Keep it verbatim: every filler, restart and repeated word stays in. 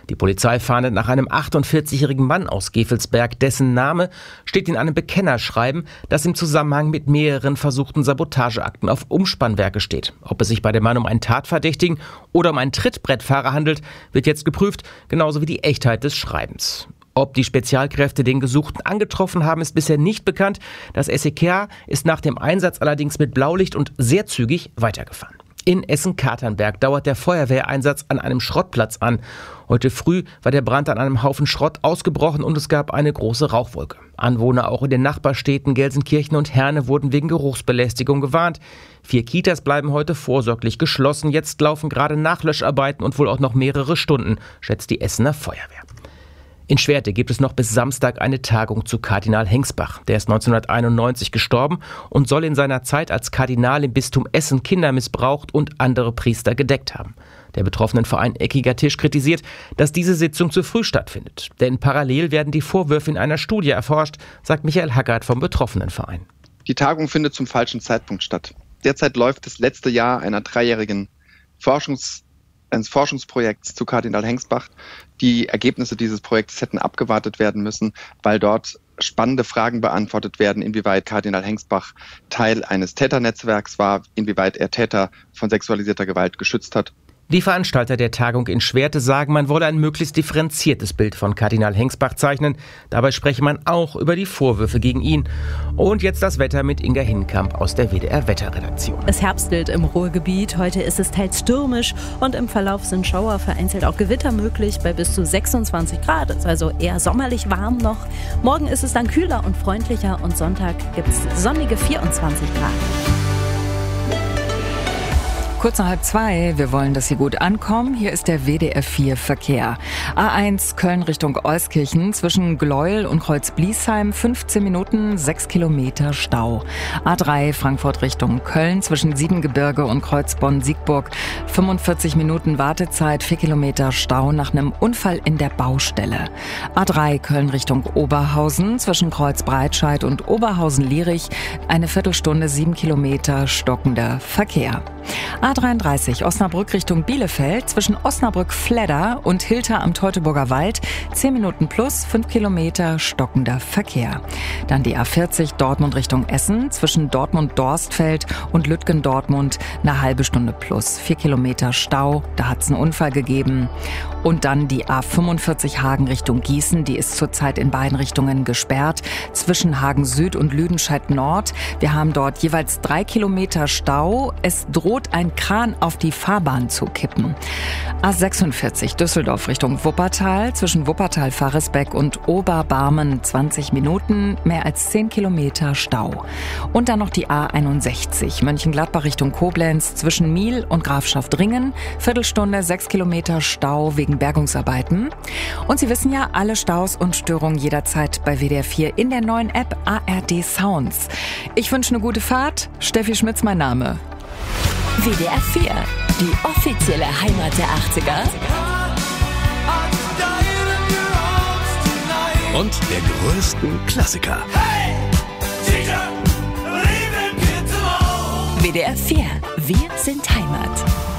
Die Polizei fahndet nach einem achtundvierzigjährigen Mann aus Gevelsberg. Dessen Name steht in einem Bekennerschreiben, das im Zusammenhang mit mehreren versuchten Sabotageakten auf Umspannwerke steht. Ob es sich bei dem Mann um einen Tatverdächtigen oder um einen Trittbrettfahrer handelt, wird jetzt geprüft, genauso wie die Echtheit des Schreibens. Ob die Spezialkräfte den Gesuchten angetroffen haben, ist bisher nicht bekannt. Das S E K ist nach dem Einsatz allerdings mit Blaulicht und sehr zügig weitergefahren. In Essen-Katernberg dauert der Feuerwehreinsatz an einem Schrottplatz an. Heute früh war der Brand an einem Haufen Schrott ausgebrochen und es gab eine große Rauchwolke. Anwohner auch in den Nachbarstädten Gelsenkirchen und Herne wurden wegen Geruchsbelästigung gewarnt. Vier Kitas bleiben heute vorsorglich geschlossen. Jetzt laufen gerade Nachlöscharbeiten und wohl auch noch mehrere Stunden, schätzt die Essener Feuerwehr. In Schwerte gibt es noch bis Samstag eine Tagung zu Kardinal Hengsbach. Der ist neunzehnhunderteinundneunzig gestorben und soll in seiner Zeit als Kardinal im Bistum Essen Kinder missbraucht und andere Priester gedeckt haben. Der betroffenen Verein Eckiger Tisch kritisiert, dass diese Sitzung zu früh stattfindet. Denn parallel werden die Vorwürfe in einer Studie erforscht, sagt Michael Hackert vom betroffenen Verein. Die Tagung findet zum falschen Zeitpunkt statt. Derzeit läuft das letzte Jahr einer dreijährigen Forschungs eines Forschungsprojekts zu Kardinal Hengsbach. Die Ergebnisse dieses Projekts hätten abgewartet werden müssen, weil dort spannende Fragen beantwortet werden, inwieweit Kardinal Hengsbach Teil eines Täternetzwerks war, inwieweit er Täter von sexualisierter Gewalt geschützt hat. Die Veranstalter der Tagung in Schwerte sagen, man wolle ein möglichst differenziertes Bild von Kardinal Hengsbach zeichnen. Dabei spreche man auch über die Vorwürfe gegen ihn. Und jetzt das Wetter mit Inga Hinkamp aus der W D R-Wetterredaktion. Es herbstelt im Ruhrgebiet. Heute ist es teils stürmisch und im Verlauf sind Schauer, vereinzelt auch Gewitter möglich bei bis zu sechsundzwanzig Grad. Ist also eher sommerlich warm noch. Morgen ist es dann kühler und freundlicher und Sonntag gibt es sonnige vierundzwanzig Grad. Kurz nach halb zwei. Wir wollen, dass Sie gut ankommen. Hier ist der W D R vier Verkehr. A eins Köln Richtung Euskirchen zwischen Gleuel und Kreuz-Bliesheim fünfzehn Minuten, sechs Kilometer Stau. A drei Frankfurt Richtung Köln zwischen Siebengebirge und Kreuz-Bonn-Siegburg fünfundvierzig Minuten Wartezeit, vier Kilometer Stau nach einem Unfall in der Baustelle. A drei Köln Richtung Oberhausen zwischen Kreuz-Breitscheid und Oberhausen-Lierich eine Viertelstunde, sieben Kilometer stockender Verkehr. A dreiunddreißig Osnabrück Richtung Bielefeld zwischen Osnabrück-Fledder und Hilter am Teutoburger Wald zehn Minuten plus, fünf Kilometer stockender Verkehr. Dann die A vierzig Dortmund Richtung Essen zwischen Dortmund-Dorstfeld und Lütgendortmund eine halbe Stunde plus, vier Kilometer Stau, da hat es einen Unfall gegeben. Und dann die A fünfundvierzig Hagen Richtung Gießen, die ist zurzeit in beiden Richtungen gesperrt zwischen Hagen Süd und Lüdenscheid Nord. Wir haben dort jeweils drei Kilometer Stau. Es droht ein Kran auf die Fahrbahn zu kippen. A sechsundvierzig Düsseldorf Richtung Wuppertal zwischen Wuppertal-Faresbeck und Oberbarmen zwanzig Minuten, mehr als zehn Kilometer Stau. Und dann noch die A einundsechzig Mönchengladbach Richtung Koblenz zwischen Miel und Grafschaft-Ringen, Viertelstunde, sechs Kilometer Stau wegen Bergungsarbeiten. Und Sie wissen ja, alle Staus und Störungen jederzeit bei W D R vier in der neuen App A R D Sounds. Ich wünsche eine gute Fahrt. Steffi Schmitz mein Name. W D R vier, die offizielle Heimat der achtziger. Und der größten Klassiker. W D R vier, wir sind Heimat.